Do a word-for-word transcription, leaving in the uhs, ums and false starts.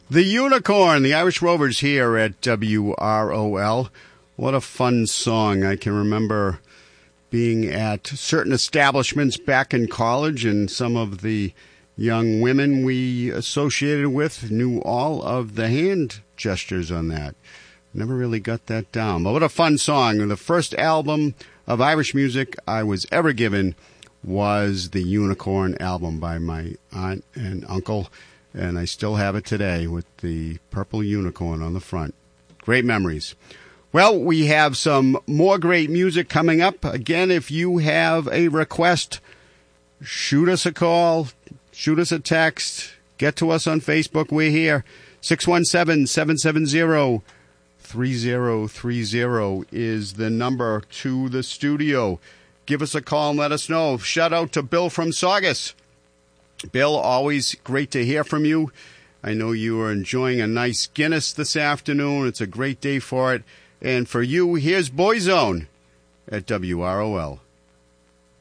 The Unicorn, the Irish Rovers here at W R O L. What a fun song. I can remember being at certain establishments back in college, and some of the young women we associated with knew all of the hand gestures on that. Never really got that down. But what a fun song. The first album of Irish music I was ever given was the Unicorn album by my aunt and uncle, and I still have it today with the purple unicorn on the front. Great memories. Well, we have some more great music coming up. Again, if you have a request, shoot us a call, shoot us a text, get to us on Facebook. We're here. six one seven, seven seven zero, three zero three zero is the number to the studio. Give us a call and let us know. Shout out to Bill from Saugus. Bill, always great to hear from you. I know you are enjoying a nice Guinness this afternoon. It's a great day for it. And for you, here's Boyzone at W R O L.